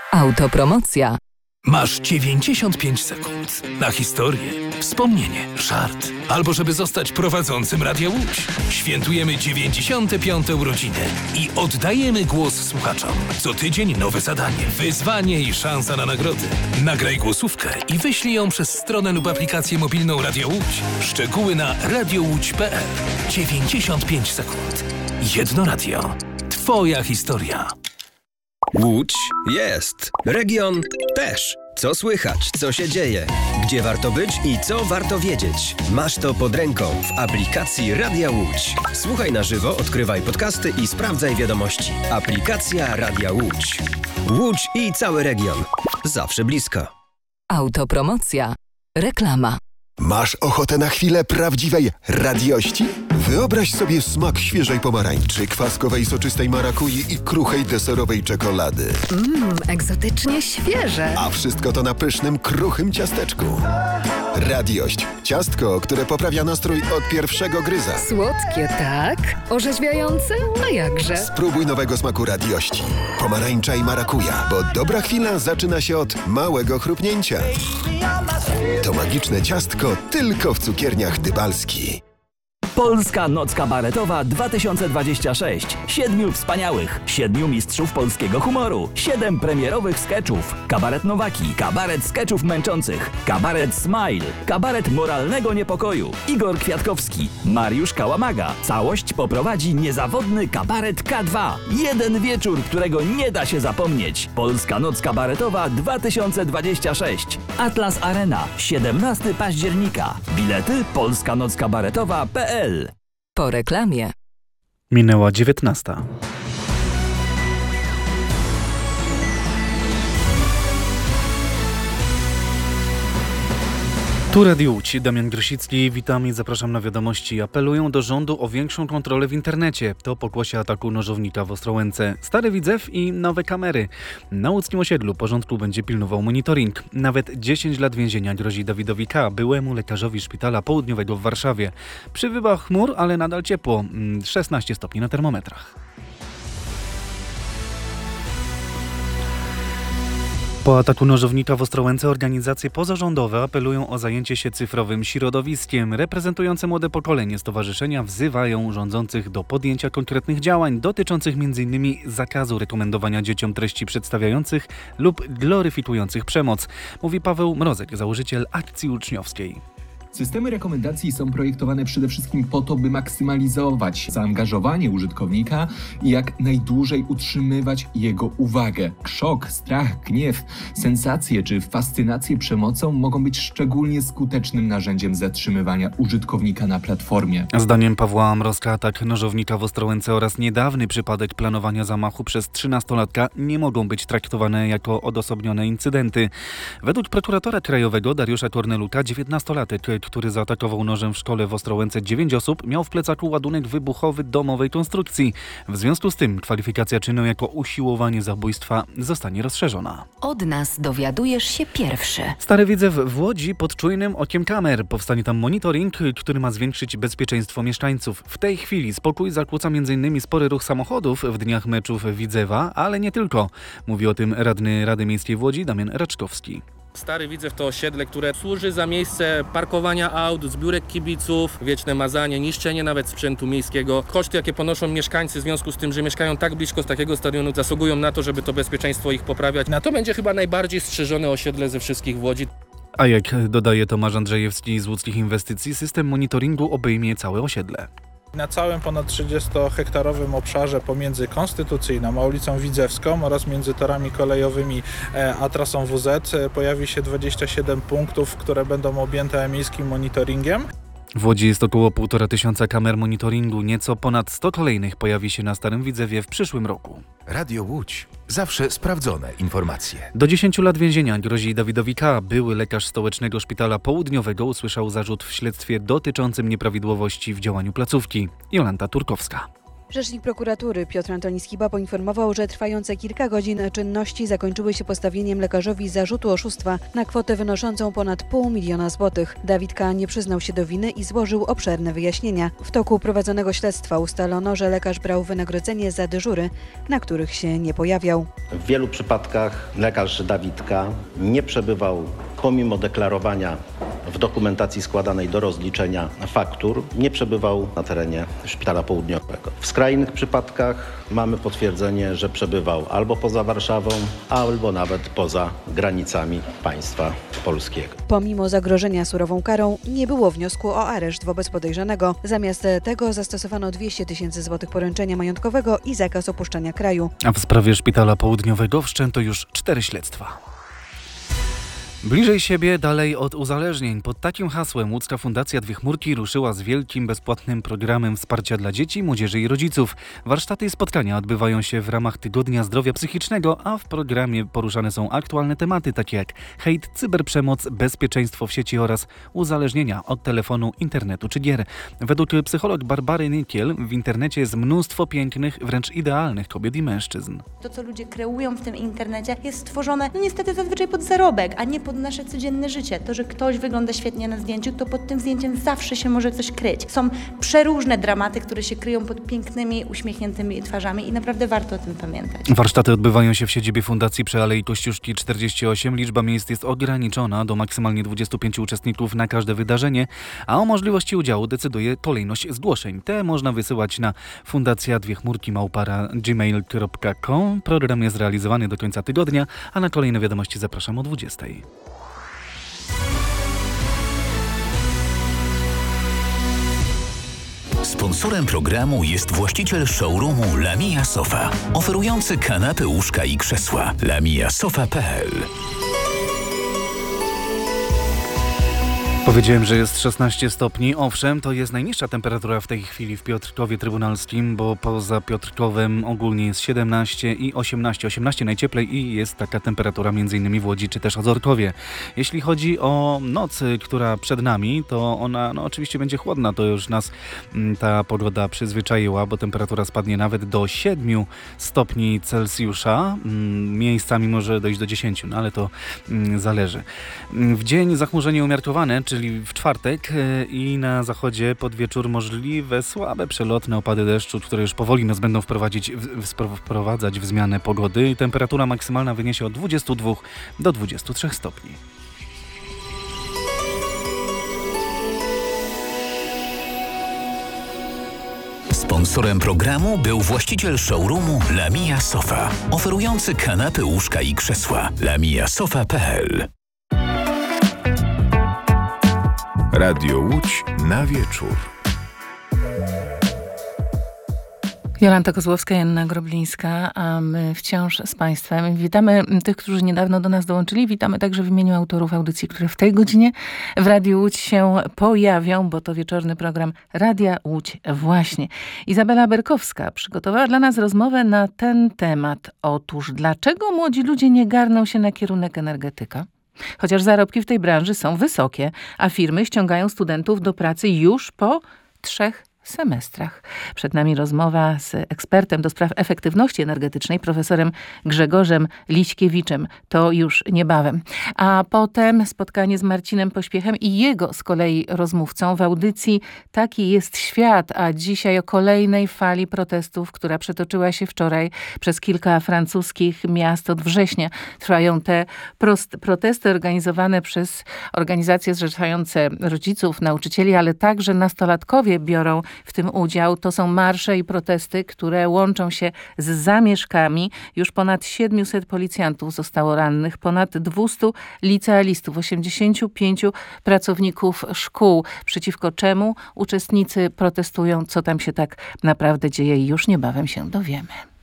Autopromocja. Masz 95 sekund na historię, wspomnienie, żart, albo żeby zostać prowadzącym Radia Łódź. Świętujemy 95. urodziny i oddajemy głos słuchaczom. Co tydzień nowe zadanie, wyzwanie i szansa na nagrody. Nagraj głosówkę i wyślij ją przez stronę lub aplikację mobilną Radia Łódź. Szczegóły na radiołódź.pl. 95 sekund. Jedno radio. Twoja historia. Łódź jest. Region też. Co słychać, co się dzieje, gdzie warto być i co warto wiedzieć. Masz to pod ręką w aplikacji Radia Łódź. Słuchaj na żywo, odkrywaj podcasty i sprawdzaj wiadomości. Aplikacja Radia Łódź. Łódź i cały region. Zawsze blisko. Autopromocja. Reklama. Masz ochotę na chwilę prawdziwej radiości? Wyobraź sobie smak świeżej pomarańczy, kwaskowej soczystej marakui i kruchej deserowej czekolady. Egzotycznie świeże. A wszystko to na pysznym, kruchym ciasteczku. Radiość. Ciastko, które poprawia nastrój od pierwszego gryza. Słodkie, tak? Orzeźwiające? A jakże? Spróbuj nowego smaku radiości. Pomarańcza i marakuja, bo dobra chwila zaczyna się od małego chrupnięcia. To magiczne ciastko tylko w cukierniach Dybalski. Polska Noc Kabaretowa 2026. 7 wspaniałych, 7 mistrzów polskiego humoru, 7 premierowych skeczów. Kabaret Nowaki, kabaret skeczów męczących, kabaret Smile, kabaret moralnego niepokoju. Igor Kwiatkowski, Mariusz Kałamaga. Całość poprowadzi niezawodny kabaret K2. Jeden wieczór, którego nie da się zapomnieć. Polska Noc Kabaretowa 2026. Atlas Arena, 17 października. Bilety polskanockabaretowa.pl. Po reklamie. Minęła 19. Tu Radio Łódź, Damian Grosicki, witam i zapraszam na wiadomości. Apelują do rządu o większą kontrolę w internecie. To pokłosie ataku nożownika w Ostrołęce. Stary Widzew i nowe kamery. Na łódzkim osiedlu porządku będzie pilnował monitoring. Nawet 10 lat więzienia grozi Dawidowi K., byłemu lekarzowi szpitala południowego w Warszawie. Przybywa chmur, ale nadal ciepło. 16 stopni na termometrach. Po ataku nożownika w Ostrołęce organizacje pozarządowe apelują o zajęcie się cyfrowym środowiskiem. Reprezentujące młode pokolenie stowarzyszenia wzywają rządzących do podjęcia konkretnych działań dotyczących m.in. zakazu rekomendowania dzieciom treści przedstawiających lub gloryfikujących przemoc, mówi Paweł Mrozek, założyciel Akcji Uczniowskiej. Systemy rekomendacji są projektowane przede wszystkim po to, by maksymalizować zaangażowanie użytkownika i jak najdłużej utrzymywać jego uwagę. Szok, strach, gniew, sensacje czy fascynacje przemocą mogą być szczególnie skutecznym narzędziem zatrzymywania użytkownika na platformie. Zdaniem Pawła Mrozka atak nożownika w Ostrołęce oraz niedawny przypadek planowania zamachu przez 13-latka nie mogą być traktowane jako odosobnione incydenty. Według prokuratora krajowego Dariusza Korneluka 19-latek, który zaatakował nożem w szkole w Ostrołęce 9 osób, miał w plecaku ładunek wybuchowy domowej konstrukcji. W związku z tym kwalifikacja czynu jako usiłowanie zabójstwa zostanie rozszerzona. Od nas dowiadujesz się pierwszy. Stary Widzew w Łodzi pod czujnym okiem kamer. Powstanie tam monitoring, który ma zwiększyć bezpieczeństwo mieszkańców. W tej chwili spokój zakłóca m.in. spory ruch samochodów w dniach meczów Widzewa, ale nie tylko. Mówi o tym radny Rady Miejskiej w Łodzi Damian Raczkowski. Stary Widzew to osiedle, które służy za miejsce parkowania aut, zbiórek kibiców, wieczne mazanie, niszczenie nawet sprzętu miejskiego. Koszty, jakie ponoszą mieszkańcy w związku z tym, że mieszkają tak blisko z takiego stadionu, zasługują na to, żeby to bezpieczeństwo ich poprawiać. To będzie chyba najbardziej strzeżone osiedle ze wszystkich w Łodzi. A jak dodaje Tomasz Andrzejewski z Łódzkich Inwestycji, system monitoringu obejmie całe osiedle. Na całym ponad 30-hektarowym obszarze pomiędzy Konstytucyjną a ulicą Widzewską oraz między torami kolejowymi a trasą WZ pojawi się 27 punktów, które będą objęte miejskim monitoringiem. W Łodzi jest około 1500 kamer monitoringu, nieco ponad 100 kolejnych pojawi się na Starym Widzewie w przyszłym roku. Radio Łódź. Zawsze sprawdzone informacje. Do 10 lat więzienia grozi Dawidowi K., były lekarz stołecznego szpitala południowego, usłyszał zarzut w śledztwie dotyczącym nieprawidłowości w działaniu placówki. Jolanta Turkowska. Rzecznik prokuratury Piotr Antoni Skiba poinformował, że trwające kilka godzin czynności zakończyły się postawieniem lekarzowi zarzutu oszustwa na kwotę wynoszącą ponad 500 000 złotych. Dawid K. nie przyznał się do winy i złożył obszerne wyjaśnienia. W toku prowadzonego śledztwa ustalono, że lekarz brał wynagrodzenie za dyżury, na których się nie pojawiał. W wielu przypadkach lekarz Dawid K. nie przebywał pomimo deklarowania w dokumentacji składanej do rozliczenia faktur, nie przebywał na terenie Szpitala Południowego. W skrajnych przypadkach mamy potwierdzenie, że przebywał albo poza Warszawą, albo nawet poza granicami państwa polskiego. Pomimo zagrożenia surową karą nie było wniosku o areszt wobec podejrzanego. Zamiast tego zastosowano 200 000 złotych poręczenia majątkowego i zakaz opuszczania kraju. A w sprawie Szpitala Południowego wszczęto już 4 śledztwa. Bliżej siebie, dalej od uzależnień. Pod takim hasłem łódzka Fundacja Dwie Chmurki ruszyła z wielkim, bezpłatnym programem wsparcia dla dzieci, młodzieży i rodziców. Warsztaty i spotkania odbywają się w ramach Tygodnia Zdrowia Psychicznego, a w programie poruszane są aktualne tematy takie jak hejt, cyberprzemoc, bezpieczeństwo w sieci oraz uzależnienia od telefonu, internetu czy gier. Według psycholog Barbary Nykiel w internecie jest mnóstwo pięknych, wręcz idealnych kobiet i mężczyzn. To, co ludzie kreują w tym internecie, jest stworzone niestety zazwyczaj pod zarobek, a nie pod nasze codzienne życie. To, że ktoś wygląda świetnie na zdjęciu, to pod tym zdjęciem zawsze się może coś kryć. Są przeróżne dramaty, które się kryją pod pięknymi, uśmiechniętymi twarzami i naprawdę warto o tym pamiętać. Warsztaty odbywają się w siedzibie Fundacji przy Alei Kościuszki 48. Liczba miejsc jest ograniczona do maksymalnie 25 uczestników na każde wydarzenie, a o możliwości udziału decyduje kolejność zgłoszeń. Te można wysyłać na fundacjadwiechmurki@gmail.com. Program jest realizowany do końca tygodnia, a na kolejne wiadomości zapraszam o 20. Sponsorem programu jest właściciel showroomu Lamia Sofa, oferujący kanapy, łóżka i krzesła. lamiasofa.pl. Powiedziałem, że jest 16 stopni. Owszem, to jest najniższa temperatura w tej chwili w Piotrkowie Trybunalskim, bo poza Piotrkowem ogólnie jest 17 i 18. 18 najcieplej i jest taka temperatura m.in. w Łodzi czy też Ozorkowie. Jeśli chodzi o noc, która przed nami, to ona oczywiście będzie chłodna. To już nas ta pogoda przyzwyczaiła, bo temperatura spadnie nawet do 7 stopni Celsjusza. Miejscami może dojść do 10, no ale to zależy. W dzień zachmurzenie umiarkowane, czyli w czwartek i na zachodzie pod wieczór możliwe słabe przelotne opady deszczu, które już powoli nas będą wprowadzać w zmianę pogody. Temperatura maksymalna wyniesie od 22 do 23 stopni. Sponsorem programu był właściciel showroomu Lamia Sofa, oferujący kanapy, łóżka i krzesła. lamiasofa.pl. Radio Łódź na wieczór. Jolanta Kozłowska, Joanna Groblińska, a my wciąż z Państwem. Witamy tych, którzy niedawno do nas dołączyli. Witamy także w imieniu autorów audycji, które w tej godzinie w Radiu Łódź się pojawią, bo to wieczorny program Radia Łódź właśnie. Izabela Berkowska przygotowała dla nas rozmowę na ten temat. Otóż, dlaczego młodzi ludzie nie garną się na kierunek energetyka? Chociaż zarobki w tej branży są wysokie, a firmy ściągają studentów do pracy już po 3 semestrach. Przed nami rozmowa z ekspertem do spraw efektywności energetycznej, profesorem Grzegorzem Liśkiewiczem. To już niebawem. A potem spotkanie z Marcinem Pośpiechem i jego z kolei rozmówcą w audycji Taki jest świat, a dzisiaj o kolejnej fali protestów, która przetoczyła się wczoraj przez kilka francuskich miast od września. Trwają te protesty organizowane przez organizacje zrzeszające rodziców, nauczycieli, ale także nastolatkowie biorą w tym udział. To są marsze i protesty, które łączą się z zamieszkami. Już ponad 700 policjantów zostało rannych, ponad 200 licealistów, 85 pracowników szkół. Przeciwko czemu uczestnicy protestują, co tam się tak naprawdę dzieje i już niebawem się dowiemy.